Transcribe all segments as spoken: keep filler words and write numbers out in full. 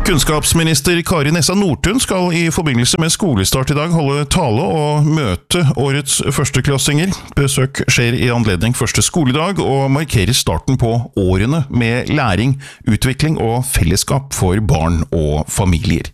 Kunnskapsminister Kari Nessa Nordtun skal i forbindelse med skolestart i dag holde tale og møte årets førsteklassinger. Besøk skjer i anledning første skoledag og markerer starten på årene med læring, utvikling og fellesskap for barn og familier.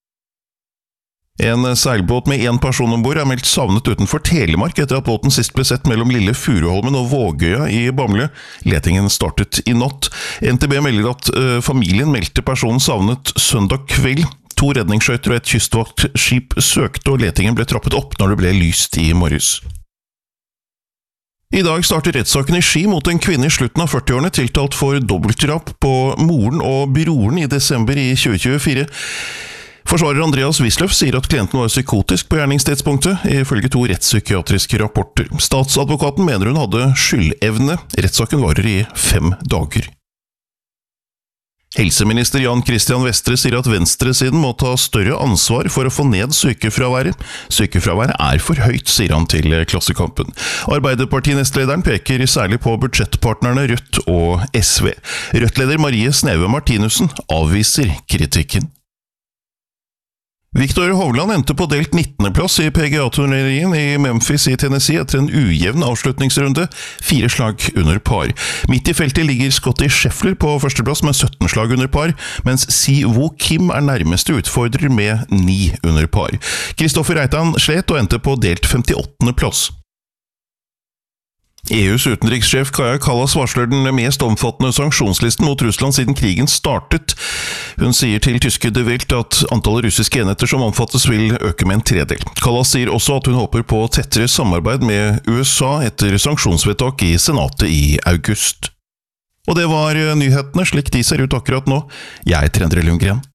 En seilbåt med en person ombord er meldt savnet utenfor Telemark etter at båten sist ble sett mellom Lille Furuholmen og Vågøya i Bamble. Letingen startet i natt. N T B melder at uh, familien meldte personen savnet søndag kveld. To redningsskøyter og et kystvaktskip søkte, og letingen ble trappet opp når det ble lyst i morges. I dag starter rettssaken i Ski mot en kvinne i slutten av førtiårene tiltalt for dobbeltdrap på moren og broren i desember i tjue tjuefire. Forsvarer Andreas Wisløff sier at klienten var psykotisk på gjerningstidspunktet, ifølge to rettspsykiatriske rapporter. Statsadvokaten mener hun hadde skyldevne. Rettssaken varer i fem dager. Helseminister Jan Christian Vestre sier at venstresiden må ta større ansvar for å få ned sykefraværet. Sykefraværet er for høyt, sier han til Klassekampen. Arbeiderparti-nestlederen peker særlig på budsjettpartnerne Rødt og S V. Rødt-leder Marie Sneve Martinussen avviser kritikken. Victor Hovland endte på delt nittende plass i P G A-turneringen i Memphis i Tennessee etter en ujevn avslutningsrunde, fire slag under par. Midt i feltet ligger Scotty Scheffler på førsteplass med sytten slag under par, mens Si Woo Kim er nærmeste utfordrer med ni under par. Kristoffer Reitan slet og endte på delt femtiåttende plass. E U's utenrikssjef Kaja Kallas varsler den mest omfattende sanksjonslisten mot Russland siden krigen startet. Hun sier til tyske De Welt at antallet russiske enheter som omfattes vil øke med en tredel. Kallas sier også at hun håper på tettere samarbeid med U S A etter sanksjonsvedtak i senatet i august. Og det var nyhetene slik de ser ut akkurat nå. Jeg heter Endre Lundgren.